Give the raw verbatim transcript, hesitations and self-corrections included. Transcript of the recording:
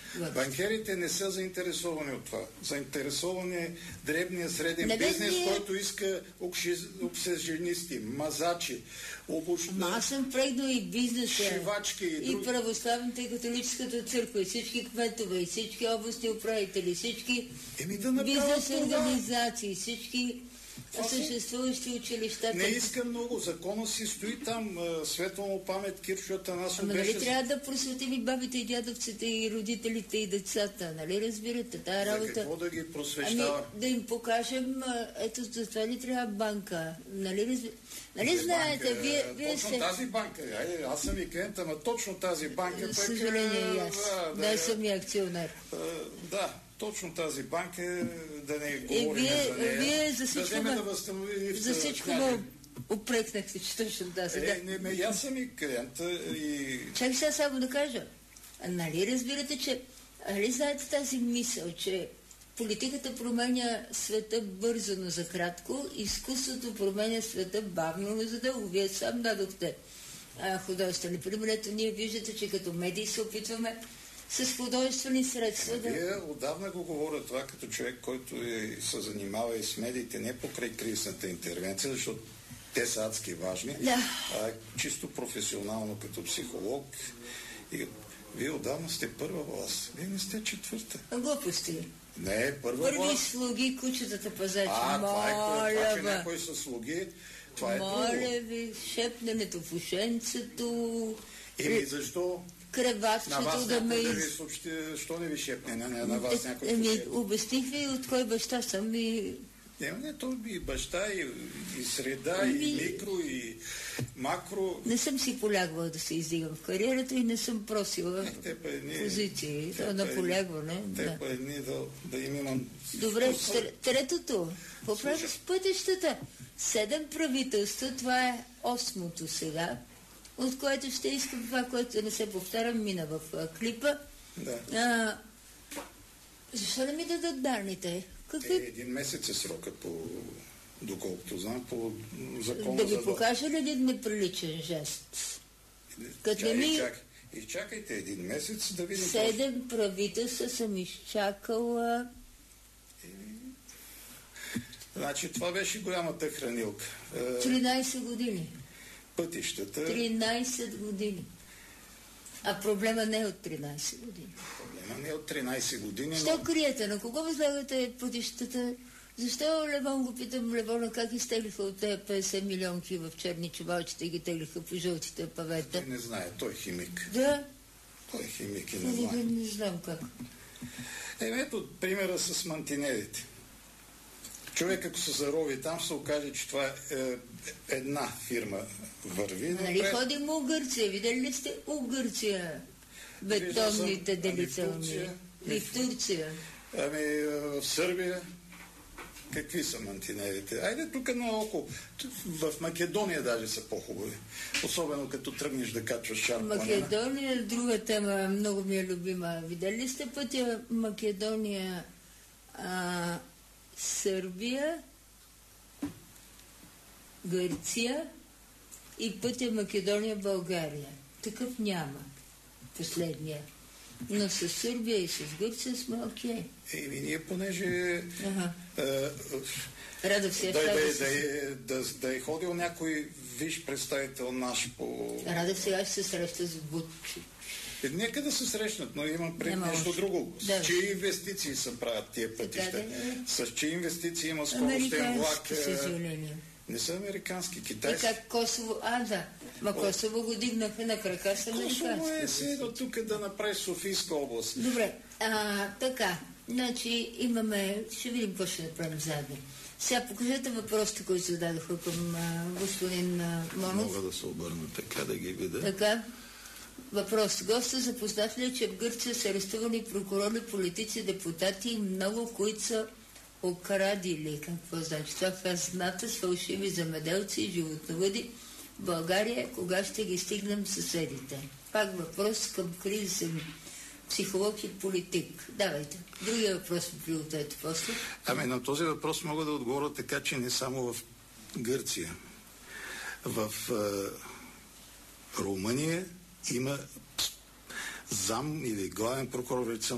Банкерите не са заинтересовани от това. Заинтересован е дребния среден не бизнес, не... който иска обсеженисти, мазачи, обучни... Ама аз съм прегнал и бизнеса, шивачки, и, други... и православната, и католическата църква, и всички кметове, и всички областни управители, всички да бизнес организации, всички съществуващи училища. Не иска много. Закона си стои там. Светла му памет, Кирчо Атанасов Ама беше... нали трябва да просветим и бабите, и дядовците, и родителите, и децата? Нали разбирате тази работа? За какво да ги просвещава? Ами да им покажем, ето за това ли трябва банка? Нали разбирате? Нали знаете, банка, вие, вие точно се... тази банка. Ай, аз съм и клиент, ама точно тази банка... Съжаление и аз. Да, да, да съм и акционер. А, да. Точно тази банка, да не говорим за нея, вие за всичко, да, да възстанови за всичко ме упрекнахте, че точно тази. Е, да. не, ме, аз съм и клиент и... Чакай сега само да кажа. Нали разбирате, че... Нали знаете тази мисъл, че политиката променя света бързо, но за кратко, изкуството променя света бавно, но за дълго. Вие сам дадохте художествени пример. Ето ние виждате, че като медии се опитваме с художествени средства. Да... Вие отдавна го говоря това като човек, който е, се занимава и с медиите не покрай кризисната интервенция, защото те са адски важни, да. а чисто професионално като психолог. И вие отдавна сте първа власт. Вие не сте четвърта. Глупости. Не, първа Първи власт. слуги, кучетата пазачи. А, това е това, че бе. някои са слуги. Това е Моля друго. ви, шепненето в ушенцето. Еми, защо? Кръватчето да ме... Да ви съобщи, що не ви шепне на, на вас някой? Еми, обясних ви от кой баща съм и... Не, не, то и баща, и, и среда, Еми... и микро, и макро. Не съм си полягвала да се издигам в кариерата и не съм просила не, те па едни, позиции. Те на полягване. Те да. па едни да, да им имам... Добре, третото. Поправи с пътищата. Седем правителства, това е осмото сега, от което ще искам това, което не се повтарям, мина в а, клипа. Да. А, защо не ми дадат данните? Какви... Е, един месец е срока по, доколкото знам, по закона. Да ви за... покажа ли един неприличен жест? Като Чай, ми... чак... Изчакайте един месец да видим... Седем правителства съм изчакала... Е... Значи това беше голямата хранилка. тринайсет години. Пътищата... тринайсет години. А проблема не е от тринайсет години. Проблема не е от тринайсет години, Що но... криете? На кого възлагате пътищата? Защо Левон го питам, Левона, как изтеглиха от тези петдесет милионки в черни чувалчета и ги теглиха по жълтите павета? Той не знае, той е химик. Да. Той е химик и не Не, знае. не знам как. Е, ето примера с мантинелите. Човек, ако се зарови там, се окаже, че това е една фирма върви. Нали напред. ходим у Гърция? Видели ли сте у Гърция бетонните делителни? И в Турция. Ами в Сърбия какви са мантинелите? Айде тук наоколо. В Македония даже са по-хубави. Особено като тръгнеш да качваш шар. Македония е друга тема, много ми е любима. Видели ли сте пътя Македония, а, Сърбия, Гърция и пътя Македония-България? Такъв няма. Последния. Но с Сърбия и с Гърция сме окей. Okay. Еми, ние понеже... Ага. А, Радов си, да, да, да, да, е, да, да е ходил някой виж представител наш по... Радов сега ще се среща с Бутчи. Е, нека да се срещнат, но имам пред Нема нещо още. друго. С Да. чии инвестиции се правят тия пътища? Да, да, да. С чии инвестиции има скоростен влак? Съжаление. Не са американски, И китайски. как Косово... А, да. Ма О. Косово го дигнаха на крака с американски. Косово е седо тук да направи Софийска област. Добре, а, така. Значи имаме... Ще видим какво ще направим заедно. Сега покажете въпросите, които се зададоха към а, господин а, Монов. Мога да се обърна така да ги видя. Така. Въпрос. Госта запознат ли е, че в Гърция са арестувани прокурори, политици, депутати и много, които са окрадили? Какво значи? Това хазната с фалшиви земеделци и животновъди. В България, кога ще ги стигнем съседите? Пак въпрос към кризисен психолог и политик. Давайте. Другия въпрос ми приотете после. Ами на този въпрос мога да отговоря така, че не само в Гърция. В е, Румъния има зам или главен прокурор,